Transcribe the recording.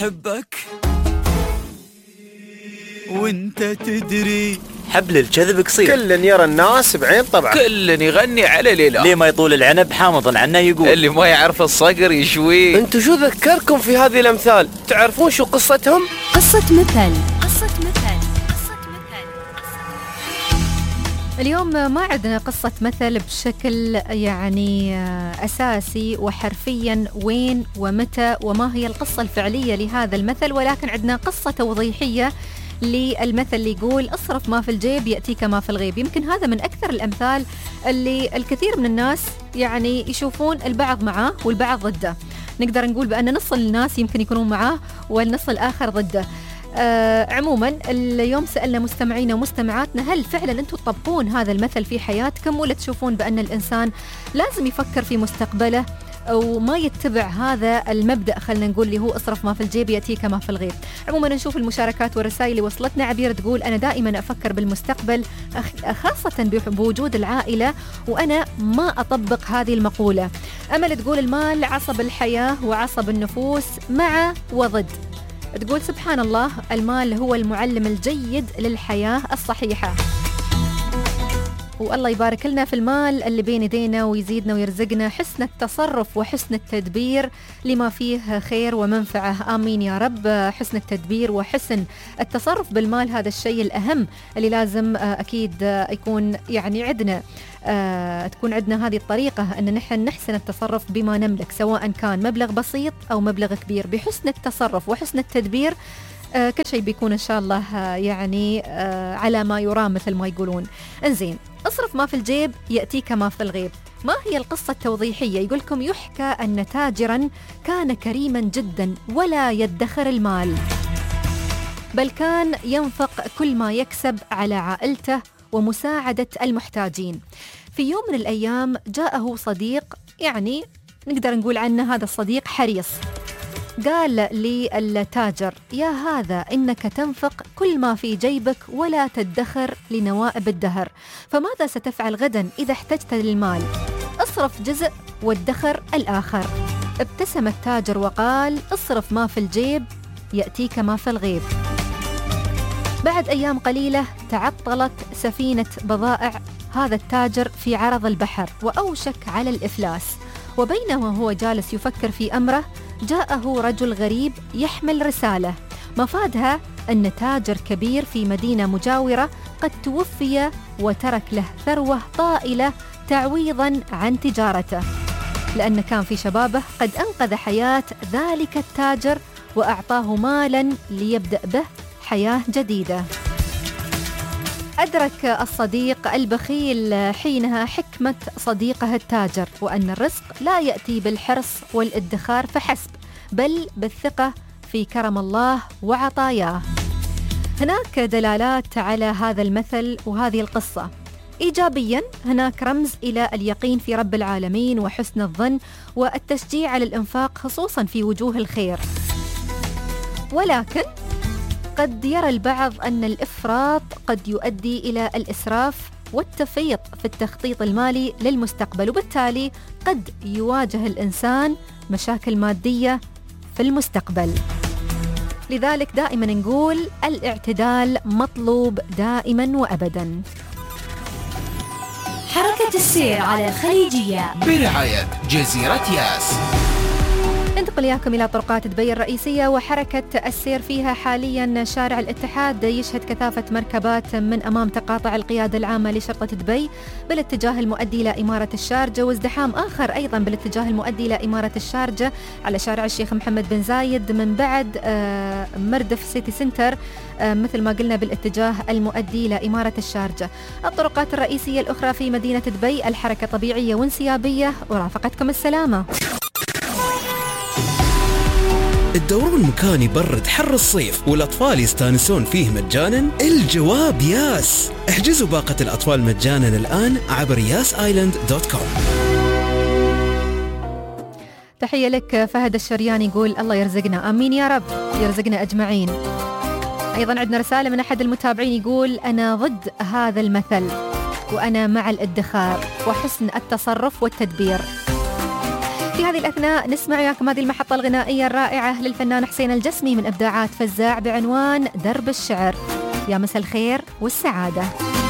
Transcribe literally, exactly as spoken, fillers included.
أحبك وانت تدري حبل الكذب قصير، كل يرى الناس بعين طبعا، كل يغني على ليلة. ليه ما يطول العنب حامض عنا يقول، اللي ما يعرف الصقر يشوي. انتو شو ذكركم في هذه الأمثال؟ تعرفون شو قصتهم؟ قصة مثل. قصة مثل. قصة مثل. اليوم ما عندنا قصة مثل بشكل يعني أساسي وحرفيا وين ومتى وما هي القصة الفعلية لهذا المثل، ولكن عندنا قصة توضيحية للمثل اللي يقول اصرف ما في الجيب يأتيك ما في الغيب. يمكن هذا من أكثر الأمثال اللي الكثير من الناس يعني يشوفون البعض معاه والبعض ضده. نقدر نقول بأن نص الناس يمكن يكونون معاه والنص الآخر ضده. آه عموما اليوم سألنا مستمعينا ومستمعاتنا هل فعلا أنتم تطبقون هذا المثل في حياتكم، ولا تشوفون بأن الإنسان لازم يفكر في مستقبله أو ما يتبع هذا المبدأ، خلنا نقول اللي هو اصرف ما في الجيب يأتيك ما في الغيب. عموما نشوف المشاركات والرسائل اللي وصلتنا. عبير تقول أنا دائما أفكر بالمستقبل خاصة بوجود العائلة وأنا ما أطبق هذه المقولة. أمل تقول المال عصب الحياة وعصب النفوس مع وضد. تقول سبحان الله المال هو المعلم الجيد للحياة الصحيحة، والله يبارك لنا في المال اللي بين يدينا ويزيدنا ويرزقنا حسن التصرف وحسن التدبير لما فيه خير ومنفعة. آمين يا رب. حسن التدبير وحسن التصرف بالمال هذا الشيء الأهم اللي لازم أكيد يكون يعني عندنا، تكون عندنا هذه الطريقة أن نحن نحسن التصرف بما نملك، سواء كان مبلغ بسيط أو مبلغ كبير. بحسن التصرف وحسن التدبير آه كل شيء بيكون إن شاء الله آه يعني آه على ما يرام مثل ما يقولون. انزين، اصرف ما في الجيب يأتيك ما في الغيب. ما هي القصة التوضيحية؟ يقولكم يحكى أن تاجرا كان كريما جدا ولا يدخر المال، بل كان ينفق كل ما يكسب على عائلته ومساعدة المحتاجين. في يوم من الأيام جاءه صديق، يعني نقدر نقول عنه هذا الصديق حريص. قال للتاجر يا هذا إنك تنفق كل ما في جيبك ولا تدخر لنوائب الدهر، فماذا ستفعل غدا إذا احتجت للمال؟ اصرف جزء وادخر الآخر. ابتسم التاجر وقال اصرف ما في الجيب يأتيك ما في الغيب. بعد أيام قليلة تعطلت سفينة بضائع هذا التاجر في عرض البحر وأوشك على الإفلاس، وبينما هو جالس يفكر في أمره جاءه رجل غريب يحمل رسالة مفادها أن تاجر كبير في مدينة مجاورة قد توفي وترك له ثروة طائلة تعويضا عن تجارته، لأن كان في شبابه قد أنقذ حياة ذلك التاجر وأعطاه مالا ليبدأ به حياة جديدة. أدرك الصديق البخيل حينها حكمة صديقه التاجر، وأن الرزق لا يأتي بالحرص والادخار فحسب، بل بالثقة في كرم الله وعطاياه. هناك دلالات على هذا المثل وهذه القصة. إيجابيا هناك رمز إلى اليقين في رب العالمين وحسن الظن والتشجيع على الإنفاق خصوصا في وجوه الخير، ولكن قد يرى البعض أن الإفراط قد يؤدي إلى الإسراف والتفريط في التخطيط المالي للمستقبل، وبالتالي قد يواجه الإنسان مشاكل مادية في المستقبل. لذلك دائما نقول الاعتدال مطلوب دائما وأبدا. حركة السير على الخليجية برعاية جزيرة ياس. ننتقل إياكم إلى طرقات دبي الرئيسية، وحركة السير فيها حاليا شارع الاتحاد يشهد كثافة مركبات من أمام تقاطع القيادة العامة لشرطة دبي بالاتجاه المؤدي إلى إمارة الشارجة، وازدحام آخر أيضا بالاتجاه المؤدي إلى إمارة الشارجة على شارع الشيخ محمد بن زايد من بعد مردف سيتي سنتر مثل ما قلنا بالاتجاه المؤدي إلى إمارة الشارجة. الطرقات الرئيسية الأخرى في مدينة دبي الحركة طبيعية وانسيابية، ورافقتكم السلامة. الدورون مكان يبرد حر الصيف والأطفال يستانسون فيه مجانا؟ الجواب ياس. احجزوا باقة الأطفال مجانا الآن عبر ياس آيلاند دوت كوم. تحية لك فهد الشرياني، يقول الله يرزقنا، آمين يا رب، يرزقنا أجمعين. أيضا عندنا رسالة من أحد المتابعين يقول أنا ضد هذا المثل وأنا مع الادخار وحسن التصرف والتدبير. في هذه الأثناء نسمع وياكم هذه المحطة الغنائية الرائعة للفنان حسين الجسمي من إبداعات فزاع بعنوان درب الشعر. يا مساء الخير والسعادة.